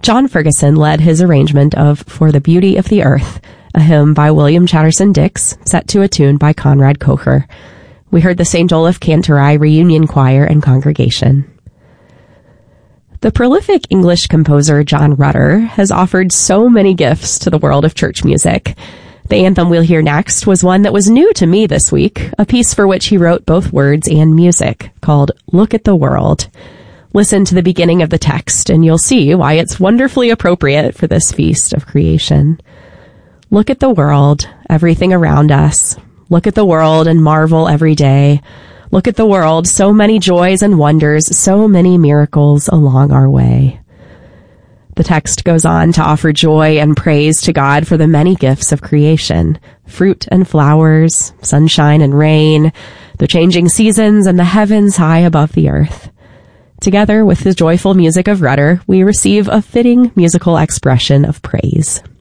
John Ferguson led his arrangement of For the Beauty of the Earth, a hymn by William Chatterson Dix, set to a tune by Conrad Kocher. We heard the St. Olaf Cantori Reunion Choir and Congregation. The prolific English composer John Rutter has offered so many gifts to the world of church music. The anthem we'll hear next was one that was new to me this week, a piece for which he wrote both words and music, called Look at the World. Listen to the beginning of the text, and you'll see why it's wonderfully appropriate for this feast of creation. Look at the world, everything around us. Look at the world and marvel every day. Look at the world, so many joys and wonders, so many miracles along our way. The text goes on to offer joy and praise to God for the many gifts of creation, fruit and flowers, sunshine and rain, the changing seasons, and the heavens high above the earth. Together with the joyful music of Rutter, we receive a fitting musical expression of praise.